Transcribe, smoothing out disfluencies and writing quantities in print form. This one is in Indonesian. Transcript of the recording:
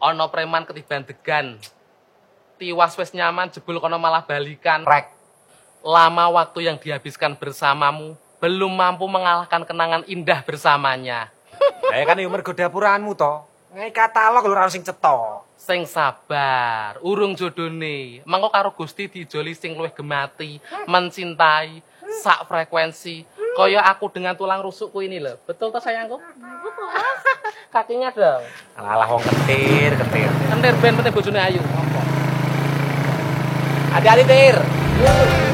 Ono preman ketiban degan. Tiwas wis nyaman jebul kono malah balikan. Rek. Lama waktu yang dihabiskan bersamamu belum mampu mengalahkan kenangan indah bersamanya. Kan yo mergo dapuranmu to. Ngai katalog lho ora sing cetha. Sing sabar, urung jodone. Mangko karo Gusti dijoli sing luwih gemati, mencintai, sak frekuensi. Kaya aku dengan tulang rusukku ini loh. Betul toh sayangku? Kakinya dong. Alah wong ketir. Kentir ben penting bojone ayu. Hati-hati, Tir.